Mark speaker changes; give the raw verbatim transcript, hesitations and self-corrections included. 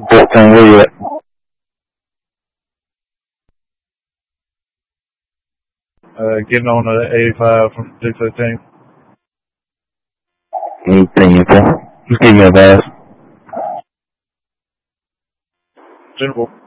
Speaker 1: fourteen, where you at?
Speaker 2: Uh, getting on the eighty-five from two fifteen.
Speaker 1: Anything, okay? Just give me a pass.
Speaker 2: General.